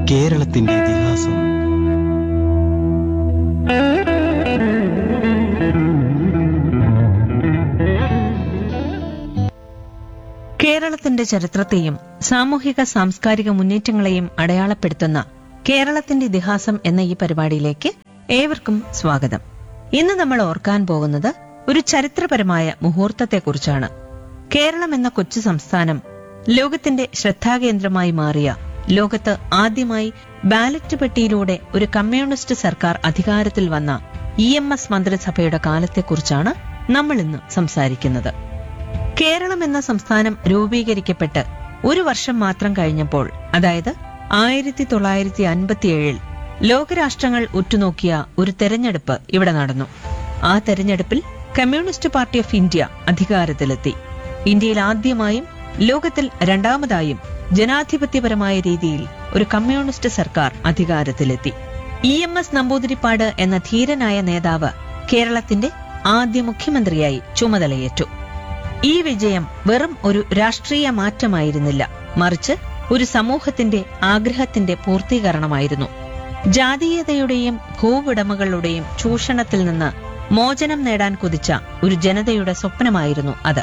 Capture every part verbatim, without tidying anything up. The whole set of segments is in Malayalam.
കേരളത്തിന്റെ ഇതിഹാസം. കേരളത്തിന്റെ ചരിത്രത്തെയും സാമൂഹിക സാംസ്കാരിക മുന്നേറ്റങ്ങളെയും അടയാളപ്പെടുത്തുന്ന കേരളത്തിന്റെ ഇതിഹാസം എന്ന ഈ പരിപാടിയിലേക്ക് ഏവർക്കും സ്വാഗതം. ഇന്ന് നമ്മൾ ഓർക്കാൻ പോകുന്നത് ഒരു ചരിത്രപരമായ മുഹൂർത്തത്തെക്കുറിച്ചാണ്. കേരളം എന്ന കൊച്ചു സംസ്ഥാനം ലോകത്തിന്റെ ശ്രദ്ധാകേന്ദ്രമായി മാറിയ, ലോകത്ത് ആദ്യമായി ബാലറ്റ് പെട്ടിയിലൂടെ ഒരു കമ്മ്യൂണിസ്റ്റ് സർക്കാർ അധികാരത്തിൽ വന്ന ഇ എം എസ് മന്ത്രിസഭയുടെ കാലത്തെക്കുറിച്ചാണ് നമ്മൾ ഇന്ന് സംസാരിക്കുന്നത്. കേരളം എന്ന സംസ്ഥാനം രൂപീകരിക്കപ്പെട്ട് ഒരു വർഷം മാത്രം കഴിഞ്ഞപ്പോൾ, അതായത് ആയിരത്തി തൊള്ളായിരത്തി അൻപത്തിയേഴിൽ ലോകരാഷ്ട്രങ്ങൾ ഉറ്റുനോക്കിയ ഒരു തെരഞ്ഞെടുപ്പ് ഇവിടെ നടന്നു. ആ തെരഞ്ഞെടുപ്പിൽ കമ്മ്യൂണിസ്റ്റ് പാർട്ടി ഓഫ് ഇന്ത്യ അധികാരത്തിലെത്തി. ഇന്ത്യയിൽ ആദ്യമായും ലോകത്തിൽ രണ്ടാമതായും ജനാധിപത്യപരമായ രീതിയിൽ ഒരു കമ്മ്യൂണിസ്റ്റ് സർക്കാർ അധികാരത്തിലെത്തി. ഇ എം എസ് നമ്പൂതിരിപ്പാട് എന്ന ധീരനായ നേതാവ് കേരളത്തിന്റെ ആദ്യ മുഖ്യമന്ത്രിയായി ചുമതലയേറ്റു. ഈ വിജയം വെറും ഒരു രാഷ്ട്രീയ മാറ്റമായിരുന്നില്ല, മറിച്ച് ഒരു സമൂഹത്തിന്റെ ആഗ്രഹത്തിന്റെ പൂർത്തീകരണമായിരുന്നു. ജാതീയതയുടെയും ഭൂവുടമകളുടെയും ചൂഷണത്തിൽ നിന്ന് മോചനം നേടാൻ കുതിച്ച ഒരു ജനതയുടെ സ്വപ്നമായിരുന്നു അത്.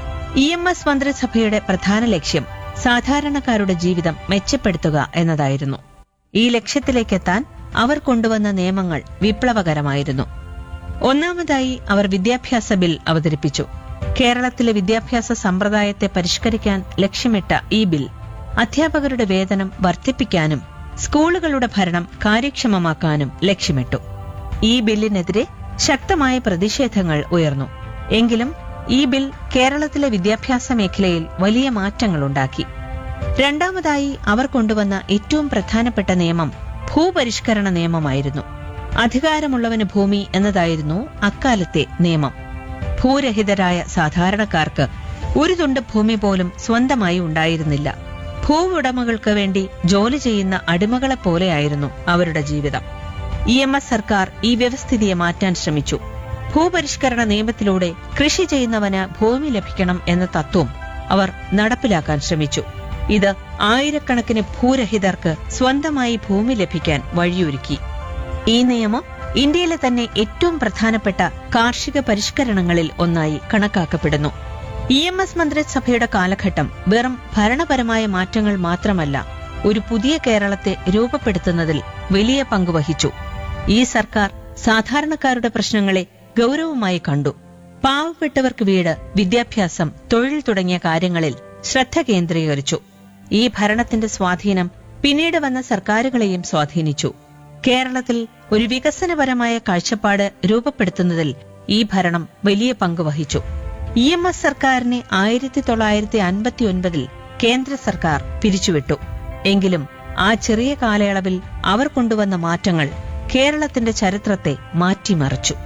ഇ എം എസ് മന്ത്രിസഭയുടെ പ്രധാന ലക്ഷ്യം സാധാരണക്കാരുടെ ജീവിതം മെച്ചപ്പെടുത്തുക എന്നതായിരുന്നു. ഈ ലക്ഷ്യത്തിലേക്കെത്താൻ അവർ കൊണ്ടുവന്ന നിയമങ്ങൾ വിപ്ലവകരമായിരുന്നു. ഒന്നാമതായി അവർ വിദ്യാഭ്യാസ ബിൽ അവതരിപ്പിച്ചു. കേരളത്തിലെ വിദ്യാഭ്യാസ സമ്പ്രദായത്തെ പരിഷ്കരിക്കാൻ ലക്ഷ്യമിട്ട ഈ ബിൽ അധ്യാപകരുടെ വേതനം വർദ്ധിപ്പിക്കാനും സ്കൂളുകളുടെ ഭരണം കാര്യക്ഷമമാക്കാനും ലക്ഷ്യമിട്ടു. ഈ ബില്ലിനെതിരെ ശക്തമായ പ്രതിഷേധങ്ങൾ ഉയർന്നു. എങ്കിലും ഈ ബിൽ കേരളത്തിലെ വിദ്യാഭ്യാസ മേഖലയിൽ വലിയ മാറ്റങ്ങളുണ്ടാക്കി. രണ്ടാമതായി അവർ കൊണ്ടുവന്ന ഏറ്റവും പ്രധാനപ്പെട്ട നിയമം ഭൂപരിഷ്കരണ നിയമമായിരുന്നു. അധികാരമുള്ളവന് ഭൂമി എന്നതായിരുന്നു അക്കാലത്തെ നിയമം. ഭൂരഹിതരായ സാധാരണക്കാർക്ക് ഒരു തുണ്ട് ഭൂമി പോലും സ്വന്തമായി ഉണ്ടായിരുന്നില്ല. ഭൂവുടമകൾക്ക് വേണ്ടി ജോലി ചെയ്യുന്ന അടിമകളെപ്പോലെയായിരുന്നു അവരുടെ ജീവിതം. ഇ എം എസ് സർക്കാർ ഈ വ്യവസ്ഥിതിയെ മാറ്റാൻ ശ്രമിച്ചു. ഭൂപരിഷ്കരണ നിയമത്തിലൂടെ കൃഷി ചെയ്യുന്നവന് ഭൂമി ലഭിക്കണം എന്ന തത്വം അവർ നടപ്പിലാക്കാൻ ശ്രമിച്ചു. ഇത് ആയിരക്കണക്കിന് ഭൂരഹിതർക്ക് സ്വന്തമായി ഭൂമി ലഭിക്കാൻ വഴിയൊരുക്കി. ഈ നിയമം ഇന്ത്യയിലെ തന്നെ ഏറ്റവും പ്രധാനപ്പെട്ട കാർഷിക പരിഷ്കരണങ്ങളിൽ ഒന്നായി കണക്കാക്കപ്പെടുന്നു. ഇ എം എസ് മന്ത്രിസഭയുടെ കാലഘട്ടം വെറും ഭരണപരമായ മാറ്റങ്ങൾ മാത്രമല്ല, ഒരു പുതിയ കേരളത്തെ രൂപപ്പെടുത്തുന്നതിൽ വലിയ പങ്കുവഹിച്ചു. ഈ സർക്കാർ സാധാരണക്കാരുടെ പ്രശ്നങ്ങളെ ഗൌരവമായി കണ്ടു. പാവപ്പെട്ടവർക്ക് വീട്, വിദ്യാഭ്യാസം, തൊഴിൽ തുടങ്ങിയ കാര്യങ്ങളിൽ ശ്രദ്ധ കേന്ദ്രീകരിച്ചു. ഈ ഭരണത്തിന്റെ സ്വാധീനം പിന്നീട് വന്ന സർക്കാരുകളെയും സ്വാധീനിച്ചു. കേരളത്തിൽ ഒരു വികസനപരമായ കാഴ്ചപ്പാട് രൂപപ്പെടുത്തുന്നതിൽ ഈ ഭരണം വലിയ പങ്കുവഹിച്ചു. ഇ എം എസ് സർക്കാരിനെ ആയിരത്തി തൊള്ളായിരത്തി അൻപത്തി ഒൻപതിൽ കേന്ദ്ര സർക്കാർ പിരിച്ചുവിട്ടു. എങ്കിലും ആ ചെറിയ കാലയളവിൽ അവർ കൊണ്ടുവന്ന മാറ്റങ്ങൾ കേരളത്തിന്റെ ചരിത്രത്തെ മാറ്റിമറിച്ചു.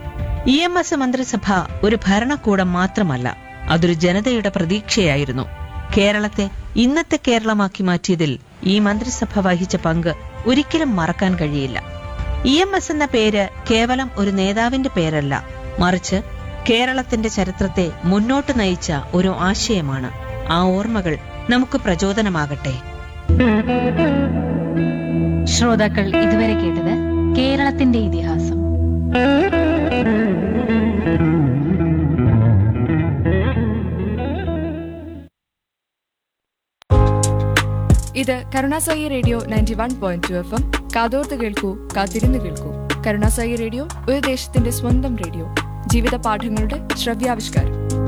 ഇ എം എസ് മന്ത്രിസഭ ഒരു ഭരണകൂടം മാത്രമല്ല, അതൊരു ജനതയുടെ പ്രതീക്ഷയായിരുന്നു. കേരളത്തെ ഇന്നത്തെ കേരളമാക്കി മാറ്റിയതിൽ ഈ മന്ത്രിസഭ വഹിച്ച പങ്ക് ഒരിക്കലും മറക്കാൻ കഴിയില്ല. ഇ എം എസ് എന്ന പേര് കേവലം ഒരു നേതാവിന്റെ പേരല്ല, മറിച്ച് കേരളത്തിന്റെ ചരിത്രത്തെ മുന്നോട്ട് നയിച്ച ഒരു ആശയമാണ്. ആ ഓർമ്മകൾ നമുക്ക് പ്രചോദനമാകട്ടെ. ശ്രോതാക്കൾ ഇതുവരെ കേട്ടത് കേരളത്തിന്റെ ഇതിഹാസം. ഇത് Karunasai radio ninety one point two F M. കാതോർത്ത് കേൾക്കൂ, കാത്തിരുന്ന് കേൾക്കൂ. കരുണാസായി റേഡിയോ ഒരു ദേശത്തിന്റെ സ്വന്തം റേഡിയോ, ജീവിത പാഠങ്ങളുടെ ശ്രവ്യാവിഷ്കാരം.